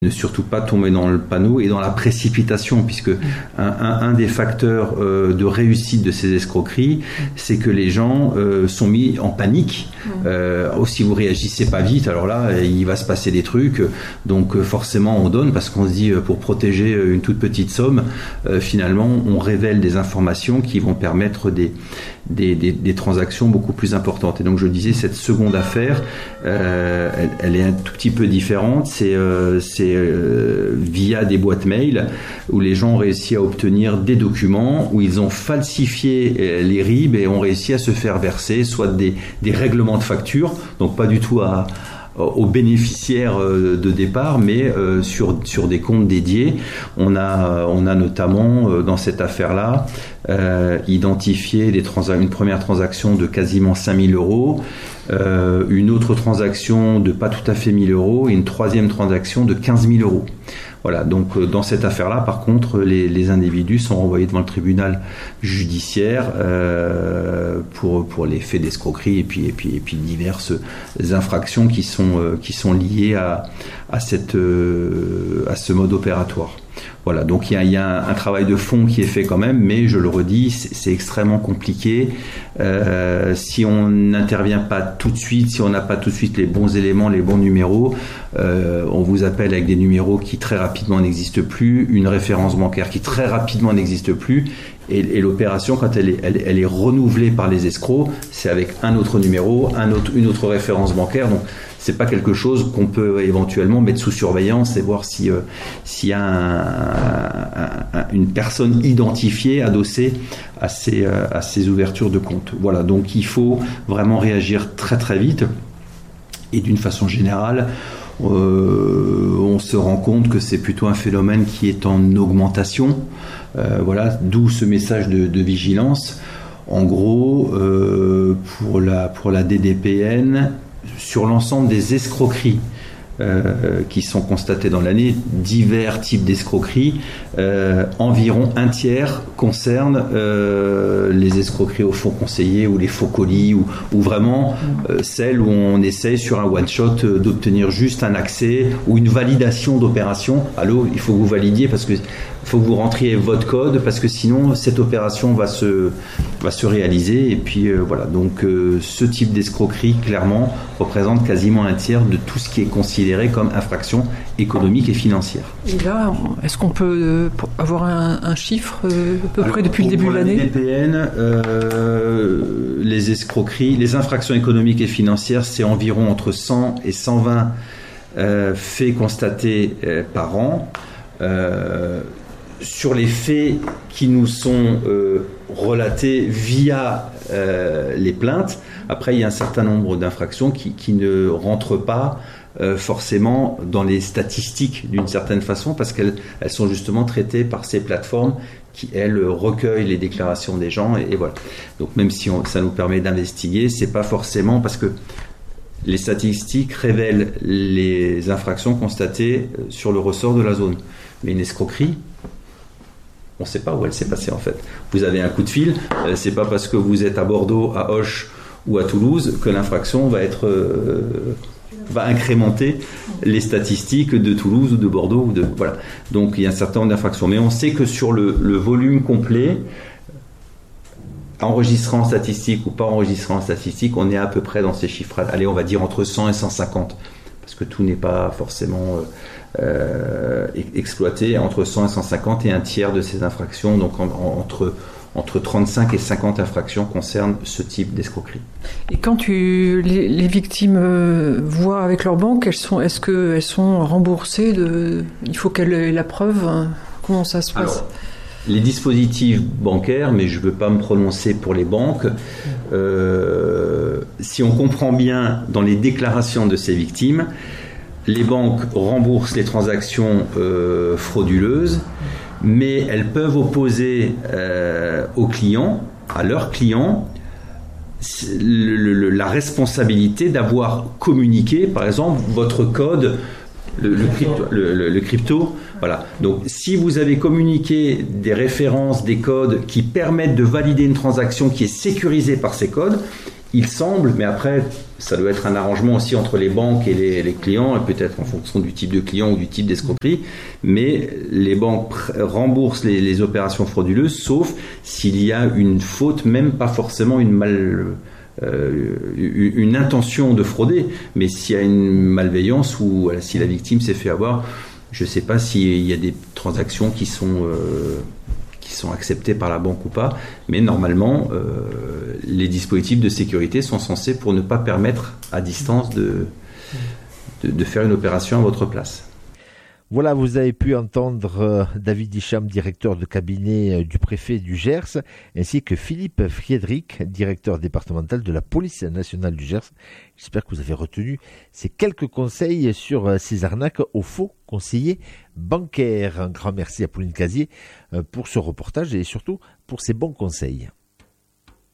Ne surtout pas tomber dans le panneau et dans la précipitation, puisque un des facteurs de réussite de ces escroqueries, c'est que les gens sont mis en panique. Si vous réagissez pas vite, alors là, il va se passer des trucs. Donc forcément, on donne parce qu'on se dit pour protéger une toute petite somme, finalement, on révèle des informations qui vont permettre des transactions beaucoup plus importantes. Et donc je disais, cette seconde affaire, elle est un tout petit peu différente. C'est via des boîtes mail où les gens ont réussi à obtenir des documents, où ils ont falsifié les RIB et ont réussi à se faire verser soit des règlements de facture, donc pas du tout aux bénéficiaires de départ, mais sur des comptes dédiés. On a notamment dans cette affaire-là identifié une première transaction de quasiment 5 000 euros, une autre transaction de pas tout à fait 1 000 euros et une troisième transaction de 15 000 euros. Voilà, donc dans cette affaire-là, par contre, les individus sont renvoyés devant le tribunal judiciaire pour les faits d'escroquerie et puis diverses infractions qui sont liées à ce mode opératoire. Voilà, donc il y a un travail de fond qui est fait quand même, mais je le redis, c'est extrêmement compliqué. Si on n'intervient pas tout de suite, si on n'a pas tout de suite les bons éléments, les bons numéros, on vous appelle avec des numéros qui très rapidement n'existent plus, une référence bancaire qui très rapidement n'existe plus, et l'opération, quand elle est renouvelée par les escrocs, c'est avec un autre numéro, une autre référence bancaire. Donc c'est pas quelque chose qu'on peut éventuellement mettre sous surveillance et voir s'il y a une personne identifiée adossée à ces ouvertures de compte. Voilà, donc il faut vraiment réagir très très vite, et d'une façon générale, on se rend compte que c'est plutôt un phénomène qui est en augmentation. Voilà, d'où ce message de vigilance. En gros, pour la DDPN, sur l'ensemble des escroqueries qui sont constatées dans l'année, divers types d'escroqueries, environ un tiers concerne les escroqueries au faux conseiller ou les faux colis, ou vraiment celles où on essaye sur un one-shot d'obtenir juste un accès ou une validation d'opération. Allô, il faut que vous validiez parce que faut que vous rentriez votre code, parce que sinon cette opération va se réaliser. Et puis voilà, donc ce type d'escroquerie clairement représente quasiment un tiers de tout ce qui est considéré comme infraction économique et financière. Et là, est-ce qu'on peut avoir un chiffre à peu près depuis le début de l'année ? Pour la DDPN, les escroqueries, les infractions économiques et financières, c'est environ entre 100 et 120 faits constatés par an. Sur les faits qui nous sont relatés via les plaintes, après il y a un certain nombre d'infractions qui ne rentrent pas forcément dans les statistiques d'une certaine façon, parce qu'elles sont justement traitées par ces plateformes qui, elles, recueillent les déclarations des gens, et voilà. Donc même si ça nous permet d'investiguer, c'est pas forcément parce que les statistiques révèlent les infractions constatées sur le ressort de la zone. Mais une escroquerie, on ne sait pas où elle s'est passée en fait. Vous avez un coup de fil, c'est pas parce que vous êtes à Bordeaux, à Auch ou à Toulouse que l'infraction va incrémenter les statistiques de Toulouse ou de Bordeaux voilà. Donc il y a un certain nombre d'infractions, mais on sait que sur le volume complet, enregistré en statistique ou pas enregistré en statistique, on est à peu près dans ces chiffres. Allez, on va dire entre 100 et 150, parce que tout n'est pas forcément exploité. Entre 100 et 150 et un tiers de ces infractions, donc entre 35 et 50 infractions concernent ce type d'escroquerie. Et quand les victimes voient avec leur banque, est-ce qu'elles sont remboursées il faut qu'elles aient la preuve, hein? Comment ça se passe? Alors, les dispositifs bancaires, mais je ne veux pas me prononcer pour les banques, si on comprend bien dans les déclarations de ces victimes, les banques remboursent les transactions frauduleuses, mais elles peuvent opposer aux clients, à leurs clients, la responsabilité d'avoir communiqué, par exemple, votre code, le crypto. Voilà. Donc, si vous avez communiqué des références, des codes qui permettent de valider une transaction qui est sécurisée par ces codes, il semble, mais après, ça doit être un arrangement aussi entre les banques et les clients, et peut-être en fonction du type de client ou du type d'escroquerie, mais les banques remboursent les opérations frauduleuses, sauf s'il y a une faute, même pas forcément une intention de frauder, mais s'il y a une malveillance ou si la victime s'est fait avoir, je ne sais pas s'il y a des transactions qui sont acceptées par la banque ou pas, mais normalement, les dispositifs de sécurité sont censés pour ne pas permettre à distance de faire une opération à votre place. Voilà, vous avez pu entendre David Hicham, directeur de cabinet du préfet du Gers, ainsi que Philippe Friedrich, directeur départemental de la police nationale du Gers. J'espère que vous avez retenu ces quelques conseils sur ces arnaques aux faux conseillers bancaires. Un grand merci à Pauline Casier pour ce reportage et surtout pour ses bons conseils.